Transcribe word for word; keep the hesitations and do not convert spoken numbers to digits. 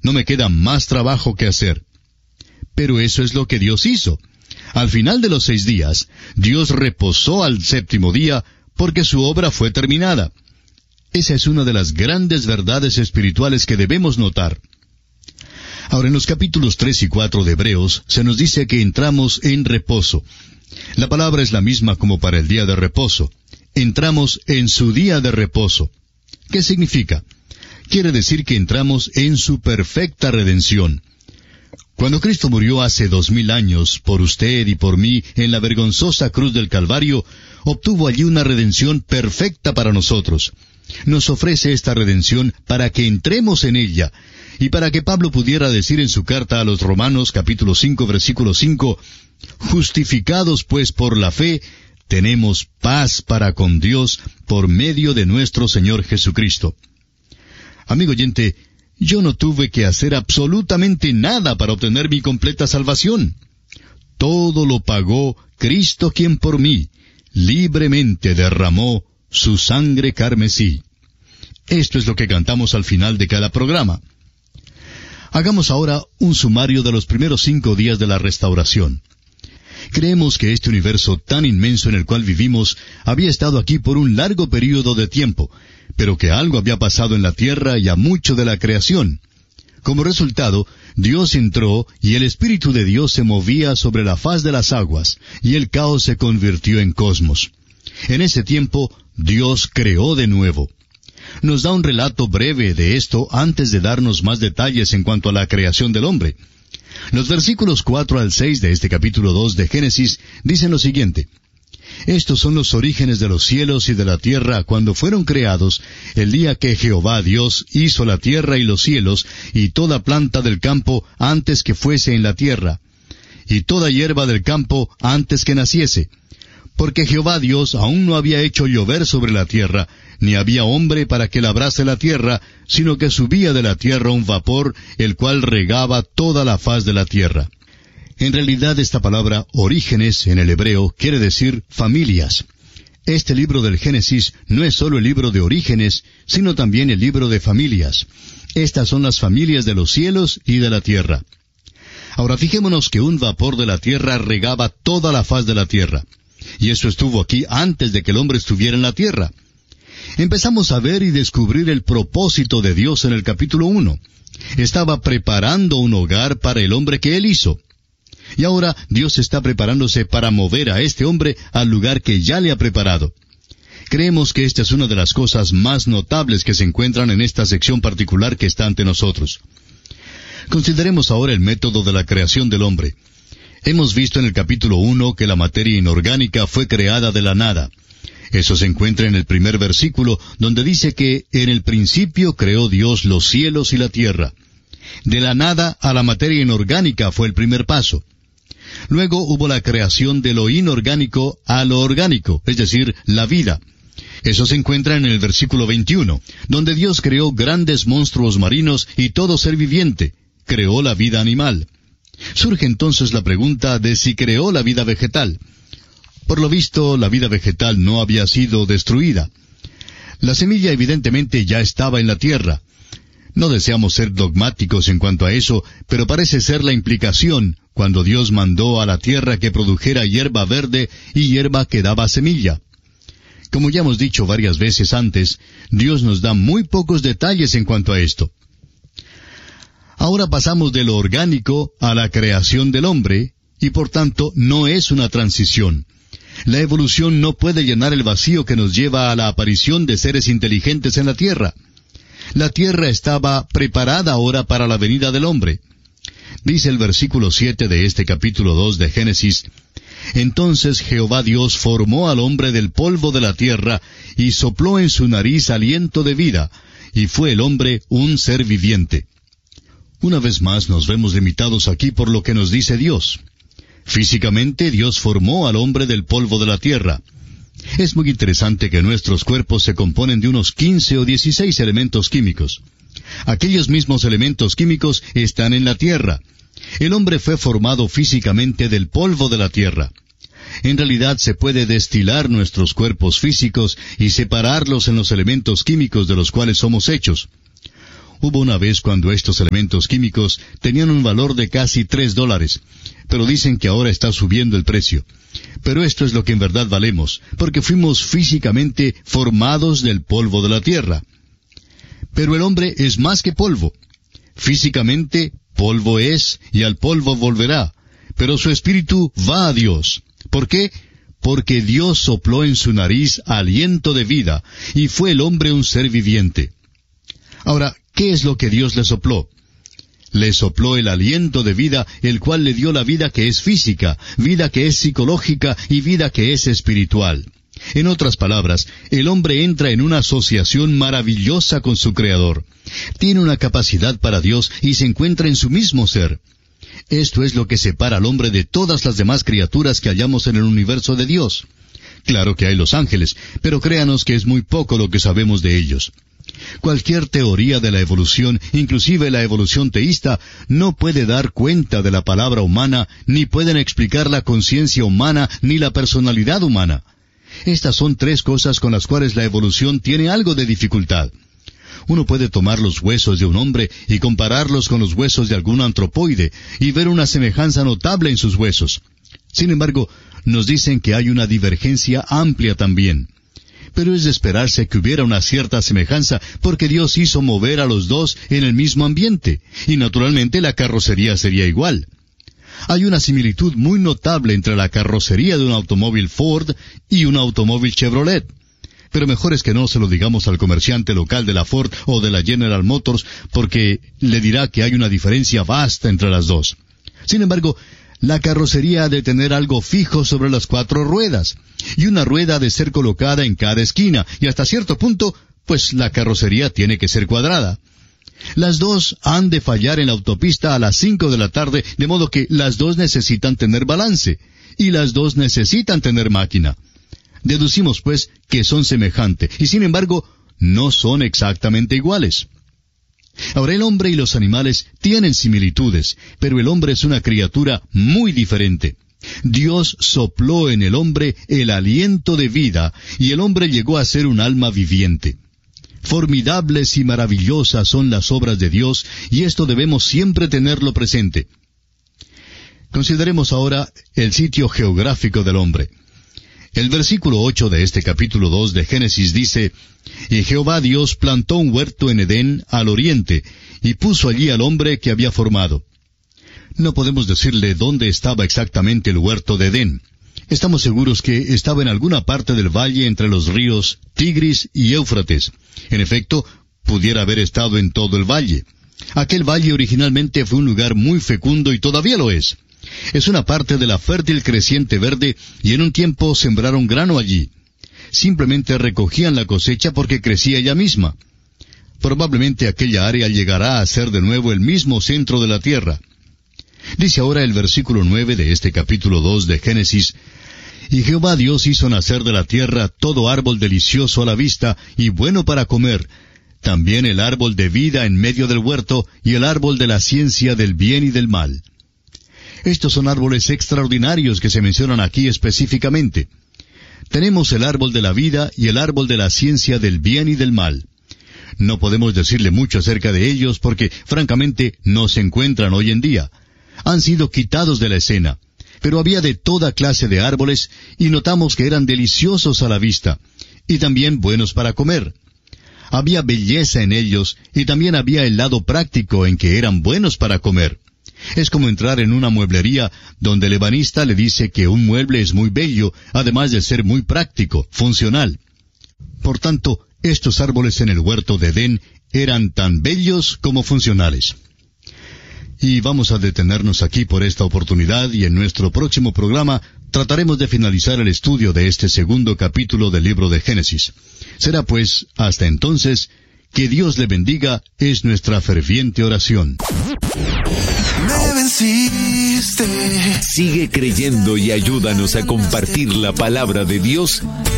no me queda más trabajo que hacer. Pero eso es lo que Dios hizo. Al final de los seis días, Dios reposó al séptimo día porque su obra fue terminada. Esa es una de las grandes verdades espirituales que debemos notar. Ahora, en los capítulos tres y cuatro de Hebreos, se nos dice que entramos en reposo. La palabra es la misma como para el día de reposo. Entramos en su día de reposo. ¿Qué significa? Quiere decir que entramos en su perfecta redención. Cuando Cristo murió hace dos mil años por usted y por mí en la vergonzosa cruz del Calvario, obtuvo allí una redención perfecta para nosotros. Nos ofrece esta redención para que entremos en ella, y para que Pablo pudiera decir en su carta a los Romanos, capítulo cinco, versículo cinco, «Justificados pues por la fe, tenemos paz para con Dios por medio de nuestro Señor Jesucristo». Amigo oyente, yo no tuve que hacer absolutamente nada para obtener mi completa salvación. Todo lo pagó Cristo, quien por mí libremente derramó su sangre carmesí. Esto es lo que cantamos al final de cada programa. Hagamos ahora un sumario de los primeros cinco días de la restauración. Creemos que este universo tan inmenso en el cual vivimos había estado aquí por un largo período de tiempo, pero que algo había pasado en la tierra y a mucho de la creación. Como resultado, Dios entró y el Espíritu de Dios se movía sobre la faz de las aguas, y el caos se convirtió en cosmos. En ese tiempo, Dios creó de nuevo. Nos da un relato breve de esto antes de darnos más detalles en cuanto a la creación del hombre. Los versículos cuatro al seis de este capítulo dos de Génesis dicen lo siguiente: «Estos son los orígenes de los cielos y de la tierra cuando fueron creados, el día que Jehová Dios hizo la tierra y los cielos, y toda planta del campo antes que fuese en la tierra, y toda hierba del campo antes que naciese. Porque Jehová Dios aún no había hecho llover sobre la tierra, ni había hombre para que labrase la tierra, sino que subía de la tierra un vapor, el cual regaba toda la faz de la tierra». En realidad esta palabra orígenes en el hebreo quiere decir familias. Este libro del Génesis no es solo el libro de orígenes, sino también el libro de familias. Estas son las familias de los cielos y de la tierra. Ahora fijémonos que un vapor de la tierra regaba toda la faz de la tierra. Y eso estuvo aquí antes de que el hombre estuviera en la tierra. Empezamos a ver y descubrir el propósito de Dios en el capítulo uno. Estaba preparando un hogar para el hombre que Él hizo. Y ahora Dios está preparándose para mover a este hombre al lugar que ya le ha preparado. Creemos que esta es una de las cosas más notables que se encuentran en esta sección particular que está ante nosotros. Consideremos ahora el método de la creación del hombre. Hemos visto en el capítulo uno que la materia inorgánica fue creada de la nada. Eso se encuentra en el primer versículo, donde dice que en el principio creó Dios los cielos y la tierra. De la nada a la materia inorgánica fue el primer paso. Luego hubo la creación de lo inorgánico a lo orgánico, es decir, la vida. Eso se encuentra en el versículo veintiuno, donde Dios creó grandes monstruos marinos y todo ser viviente. Creó la vida animal. Surge entonces la pregunta de si creó la vida vegetal. Por lo visto, la vida vegetal no había sido destruida. La semilla evidentemente ya estaba en la tierra. No deseamos ser dogmáticos en cuanto a eso, pero parece ser la implicación cuando Dios mandó a la tierra que produjera hierba verde y hierba que daba semilla. Como ya hemos dicho varias veces antes, Dios nos da muy pocos detalles en cuanto a esto. Ahora pasamos de lo orgánico a la creación del hombre, y por tanto no es una transición. La evolución no puede llenar el vacío que nos lleva a la aparición de seres inteligentes en la tierra. La tierra estaba preparada ahora para la venida del hombre. Dice el versículo siete de este capítulo dos de Génesis: «Entonces Jehová Dios formó al hombre del polvo de la tierra, y sopló en su nariz aliento de vida, y fue el hombre un ser viviente». Una vez más nos vemos limitados aquí por lo que nos dice Dios. Físicamente Dios formó al hombre del polvo de la tierra. Es muy interesante que nuestros cuerpos se componen de unos quince o dieciséis elementos químicos. Aquellos mismos elementos químicos están en la tierra. El hombre fue formado físicamente del polvo de la tierra. En realidad se puede destilar nuestros cuerpos físicos y separarlos en los elementos químicos de los cuales somos hechos. Hubo una vez cuando estos elementos químicos tenían un valor de casi tres dólares, pero dicen que ahora está subiendo el precio. Pero esto es lo que en verdad valemos, porque fuimos físicamente formados del polvo de la tierra. Pero el hombre es más que polvo. Físicamente, polvo es, y al polvo volverá, pero su espíritu va a Dios. ¿Por qué? Porque Dios sopló en su nariz aliento de vida, y fue el hombre un ser viviente. Ahora, ¿qué es lo que Dios le sopló? Le sopló el aliento de vida, el cual le dio la vida que es física, vida que es psicológica y vida que es espiritual. En otras palabras, el hombre entra en una asociación maravillosa con su Creador. Tiene una capacidad para Dios y se encuentra en su mismo ser. Esto es lo que separa al hombre de todas las demás criaturas que hallamos en el universo de Dios. Claro que hay los ángeles, pero créanos que es muy poco lo que sabemos de ellos. Cualquier teoría de la evolución, inclusive la evolución teísta, no puede dar cuenta de la palabra humana, ni pueden explicar la conciencia humana, ni la personalidad humana. Estas son tres cosas con las cuales la evolución tiene algo de dificultad. Uno puede tomar los huesos de un hombre y compararlos con los huesos de algún antropoide y ver una semejanza notable en sus huesos. Sin embargo, nos dicen que hay una divergencia amplia también. Pero es de esperarse que hubiera una cierta semejanza porque Dios hizo mover a los dos en el mismo ambiente, y naturalmente la carrocería sería igual. Hay una similitud muy notable entre la carrocería de un automóvil Ford y un automóvil Chevrolet. Pero mejor es que no se lo digamos al comerciante local de la Ford o de la General Motors, porque le dirá que hay una diferencia vasta entre las dos. Sin embargo, la carrocería ha de tener algo fijo sobre las cuatro ruedas, y una rueda ha de ser colocada en cada esquina, y hasta cierto punto, pues la carrocería tiene que ser cuadrada. Las dos han de fallar en la autopista a las cinco de la tarde, de modo que las dos necesitan tener balance, y las dos necesitan tener máquina. Deducimos, pues, que son semejantes, y sin embargo, no son exactamente iguales. Ahora, el hombre y los animales tienen similitudes, pero el hombre es una criatura muy diferente. Dios sopló en el hombre el aliento de vida, y el hombre llegó a ser un alma viviente. Formidables y maravillosas son las obras de Dios, y esto debemos siempre tenerlo presente. Consideremos ahora el sitio geográfico del hombre. El versículo ocho de este capítulo dos de Génesis dice, «Y Jehová Dios plantó un huerto en Edén al oriente, y puso allí al hombre que había formado». No podemos decirle dónde estaba exactamente el huerto de Edén. Estamos seguros que estaba en alguna parte del valle entre los ríos Tigris y Éufrates. En efecto, pudiera haber estado en todo el valle. Aquel valle originalmente fue un lugar muy fecundo y todavía lo es. Es una parte de la fértil creciente verde, y en un tiempo sembraron grano allí. Simplemente recogían la cosecha porque crecía ella misma. Probablemente aquella área llegará a ser de nuevo el mismo centro de la tierra. Dice ahora el versículo nueve de este capítulo dos de Génesis, «Y Jehová Dios hizo nacer de la tierra todo árbol delicioso a la vista y bueno para comer, también el árbol de vida en medio del huerto y el árbol de la ciencia del bien y del mal». Estos son árboles extraordinarios que se mencionan aquí específicamente. Tenemos el árbol de la vida y el árbol de la ciencia del bien y del mal. No podemos decirle mucho acerca de ellos porque, francamente, no se encuentran hoy en día. Han sido quitados de la escena. Pero había de toda clase de árboles y notamos que eran deliciosos a la vista y también buenos para comer. Había belleza en ellos y también había el lado práctico en que eran buenos para comer. Es como entrar en una mueblería donde el ebanista le dice que un mueble es muy bello, además de ser muy práctico, funcional. Por tanto, estos árboles en el huerto de Edén eran tan bellos como funcionales. Y vamos a detenernos aquí por esta oportunidad, y en nuestro próximo programa trataremos de finalizar el estudio de este segundo capítulo del libro de Génesis. Será pues, hasta entonces, que Dios le bendiga, es nuestra ferviente oración. Me venciste. Sigue creyendo y ayúdanos a compartir la palabra de Dios